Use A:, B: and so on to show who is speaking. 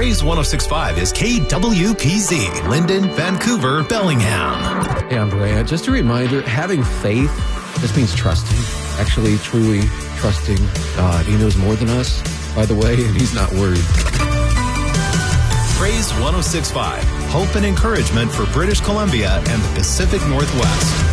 A: Praise 106.5 is KWPZ, Linden, Vancouver, Bellingham.
B: Hey, I'm Brea. Just a reminder, having faith just means trusting. Actually, truly trusting God. He knows more than us, by the way, and he's not worried.
A: Praise 106.5, hope and encouragement for British Columbia and the Pacific Northwest.